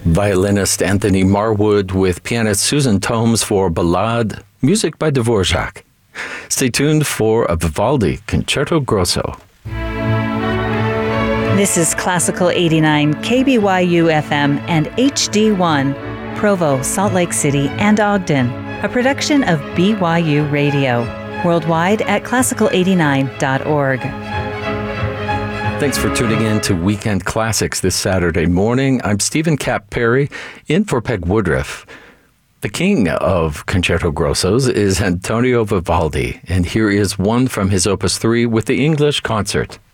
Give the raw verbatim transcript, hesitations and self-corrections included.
Violinist Anthony Marwood with pianist Susan Tomes for Ballade, music by Dvorak. Stay tuned for a Vivaldi Concerto Grosso. This is Classical eighty-nine, K B Y U F M and H D one, Provo, Salt Lake City, and Ogden, a production of B Y U Radio, worldwide at classical eighty-nine dot org. Thanks for tuning in to Weekend Classics this Saturday morning. I'm Stephen Cap Perry, in for Peg Woodruff. The king of Concerto Grossos is Antonio Vivaldi, and here is one from his Opus three with the English Concert.